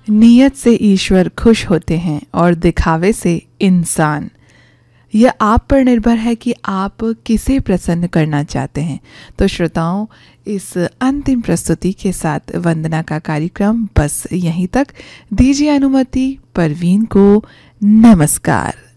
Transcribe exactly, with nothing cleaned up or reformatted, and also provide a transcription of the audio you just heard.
नियत से ईश्वर खुश होते हैं और दिखावे से इंसान। यह आप पर निर्भर है कि आप किसे प्रसन्न करना चाहते हैं। तो श्रोताओं, इस अंतिम प्रस्तुति के साथ वंदना का कार्यक्रम बस यहीं तक। दीजिए अनुमति। परवीन को नमस्कार।